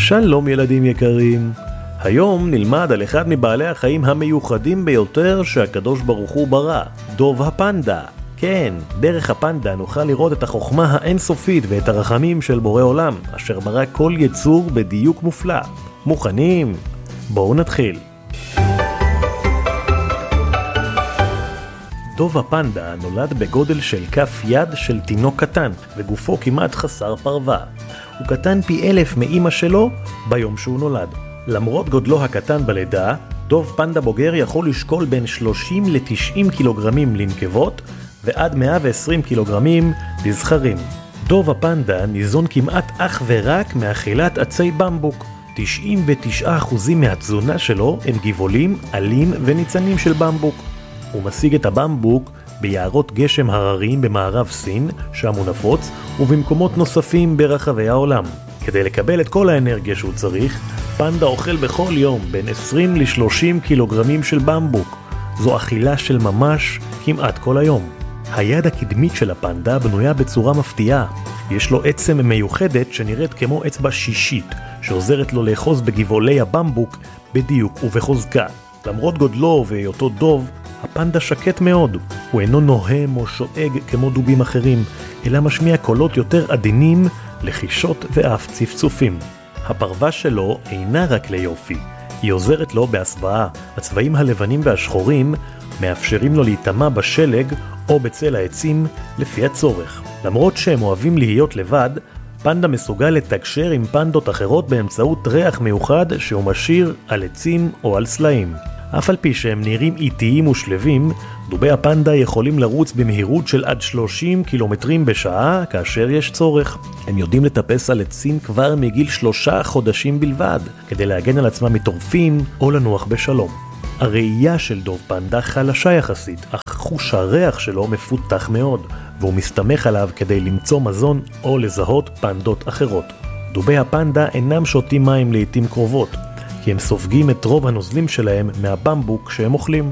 שלום ילדים יקרים, היום נלמד על אחד מבעלי החיים המיוחדים ביותר שהקדוש ברוך הוא ברא, דוב הפנדה. כן, דרך הפנדה נוכל לראות את החוכמה האינסופית ואת הרחמים של בורא עולם, אשר ברא כל יצור בדיוק מופלא. מוכנים? בואו נתחיל. דוב הפנדה נולד בגודל של כף יד של תינוק קטן, וגופו כמעט חסר פרווה. הוא קטן פי 1000 מאמא שלו ביום שהוא נולד. למרות גודלו הקטן בלידה, דוב פנדה בוגר יכול לשקול בין 30 ל-90 קילוגרמים לנקבות, ועד 120 קילוגרמים לזכרים. דוב הפנדה ניזון כמעט אך ורק מאכילת עצי במבוק. 99% מהתזונה שלו הם גבעולים, עלים וניצנים של במבוק. הוא משיג את הבמבוק ביערות גשם הרריים במערב סין, שם הוא נפוץ, ובמקומות נוספים ברחבי העולם. כדי לקבל את כל האנרגיה שהוא צריך, פנדה אוכל בכל יום בין 20 ל-30 קילוגרמים של במבוק. זו אכילה של ממש כמעט כל היום. היד הקדמית של הפנדה בנויה בצורה מפתיעה. יש לו עצם מיוחדת שנראית כמו אצבע שישית, שעוזרת לו לאחוז בגבעולי הבמבוק בדיוק ובחוזקה. למרות גודלו והיותו דוב, הפנדה שקט מאוד. הוא אינו נוהם או שואג כמו דובים אחרים, אלא משמיע קולות יותר עדינים, לחישות ואף צפצופים. הפרווה שלו אינה רק ליופי, היא עוזרת לו בהסוואה. הצבעים הלבנים והשחורים מאפשרים לו להיטמע בשלג או בצל העצים לפי הצורך. למרות שהם אוהבים להיות לבד, פנדה מסוגל לתקשר עם פנדות אחרות באמצעות ריח מיוחד שהוא משאיר על עצים או על סלעים. אף על פי שהם נראים איטיים ושלבים, דובי הפנדה יכולים לרוץ במהירות של עד 30 קילומטרים בשעה כאשר יש צורך. הם יודעים לטפס על עצים כבר מגיל 3 חודשים בלבד, כדי להגן על עצמם מטורפים או לנוח בשלום. הראייה של דוב פנדה חלשה יחסית, אך חוש הריח שלו מפותח מאוד, והוא מסתמך עליו כדי למצוא מזון או לזהות פנדות אחרות. דובי הפנדה אינם שותים מים לעתים קרובות, כי הם סופגים את רוב הנוזלים שלהם מהבמבוק שהם אוכלים.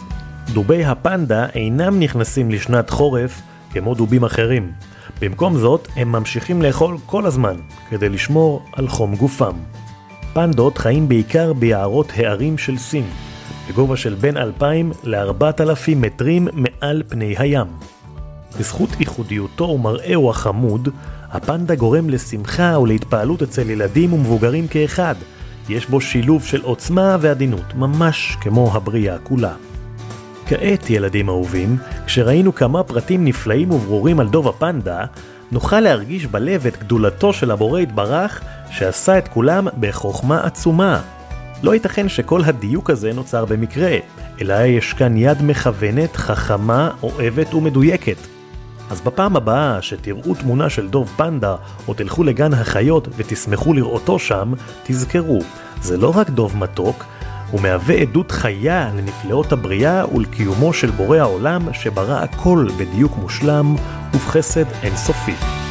דובי הפנדה אינם נכנסים לשנת חורף כמו דובים אחרים. במקום זאת, הם ממשיכים לאכול כל הזמן כדי לשמור על חום גופם. פנדות חיים בעיקר ביערות הערים של סין, בגובה של בין 2,000 ל-4,000 מטרים מעל פני הים. בזכות ייחודיותו ומראהו החמוד, הפנדה גורם לשמחה ולהתפעלות אצל ילדים ומבוגרים כאחד. יש בו שילוב של עוצמה ועדינות, ממש כמו הבריאה כולה. כעת, ילדים אהובים, כשראינו כמה פרטים נפלאים וברורים על דוב הפנדה, נוכל להרגיש בלב את גדולתו של הבורא יתברך, שעשה את כולם בחוכמה עצומה. לא ייתכן שכל הדיוק הזה נוצר במקרה, אלא יש כאן יד מכוונת, חכמה, אוהבת ומדויקת. אז בפעם הבאה שתראו תמונה של דוב פנדה או תלכו לגן החיות ותשמחו לראותו שם, תזכרו, זה לא רק דוב מתוק, הוא מהווה עדות חיה לנפלאות הבריאה ולקיומו של בורא העולם שברא הכל בדיוק מושלם ובחסד אינסופי.